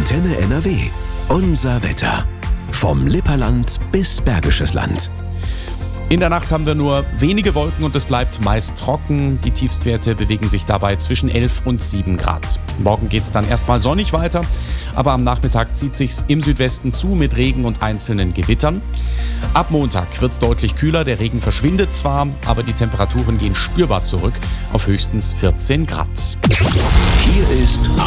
Antenne NRW. Unser Wetter. Vom Lipperland bis Bergisches Land. In der Nacht haben wir nur wenige Wolken und es bleibt meist trocken. Die Tiefstwerte bewegen sich dabei zwischen 11 und 7 Grad. Morgen geht es dann erstmal sonnig weiter, aber am Nachmittag zieht sich's im Südwesten zu mit Regen und einzelnen Gewittern. Ab Montag wird es deutlich kühler, der Regen verschwindet zwar, aber die Temperaturen gehen spürbar zurück auf höchstens 14 Grad. Hier ist